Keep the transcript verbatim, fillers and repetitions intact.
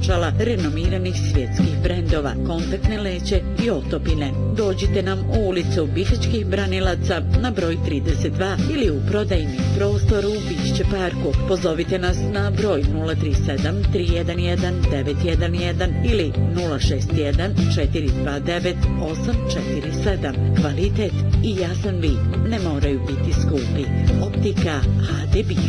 naočala renomiranih svjetskih brendova, kontaktne leće i otopine. Dođite nam u ulicu Bihaćkih branilaca na broj trideset dva ili u prodajni prostor u Bišće parku. Pozovite nas na broj nula tri sedam tri jedan jedan devet jedan jedan ili nula šest jedan četiri dva devet osam četiri sedam. Kvalitet i jasan vid ne moraju biti skupi. Optika H D Bih.